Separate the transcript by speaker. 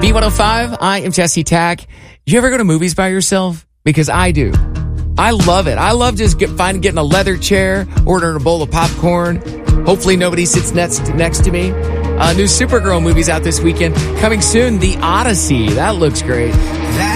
Speaker 1: B105, I am Jesse Tack. Do you ever go to movies by yourself? Because I do. I love it. I love just getting a leather chair, ordering a bowl of popcorn. Hopefully nobody sits next to me. New Supergirl movie's out this weekend. Coming soon, The Odyssey. That looks great.